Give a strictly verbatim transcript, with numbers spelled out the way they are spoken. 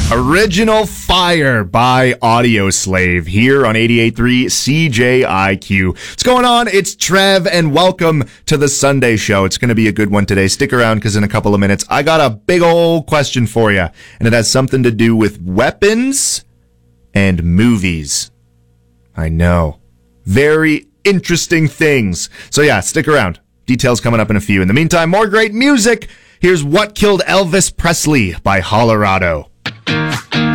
Original Fire by Audioslave here on eighty-eight point three C J I Q. What's going on? It's Trev, and welcome to the Sunday Show. It's going to be a good one today. Stick around, because in a couple of minutes, I got a big old question for you, and it has something to do with weapons and movies. I know. Very interesting things. So yeah, stick around. Details coming up in a few. In the meantime, more great music. Here's What Killed Elvis Presley by Hollerado.